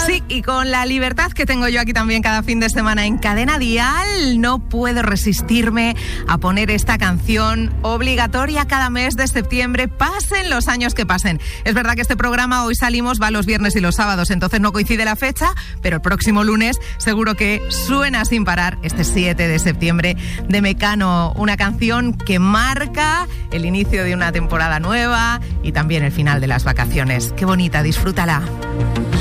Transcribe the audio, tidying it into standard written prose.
Sí, y con la libertad que tengo yo aquí también cada fin de semana en Cadena Dial, no puedo resistirme a poner esta canción obligatoria cada mes de septiembre, pasen los años que pasen. Es verdad que este programa hoy salimos, va los viernes y los sábados, entonces no coincide la fecha, pero el próximo lunes seguro que suena sin parar este 7 de septiembre de Mecano, una canción que marca el inicio de una temporada nueva y también el final de las vacaciones. Qué bonita, disfrútala.